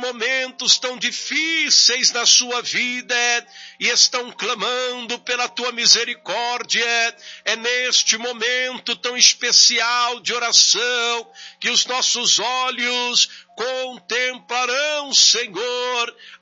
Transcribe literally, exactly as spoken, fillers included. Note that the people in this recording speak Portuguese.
momentos tão difíceis na sua vida e estão clamando pela tua misericórdia. É neste momento tão especial de oração que os nossos olhos contemplarão, Senhor,